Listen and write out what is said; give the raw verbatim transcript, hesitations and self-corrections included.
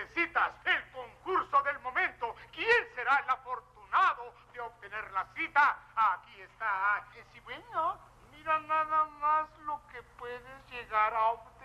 de citas, el concurso del momento. ¿Quién será el afortunado de obtener la cita? Aquí está. Sí, bueno, mira nada más lo que puedes llegar a obtener.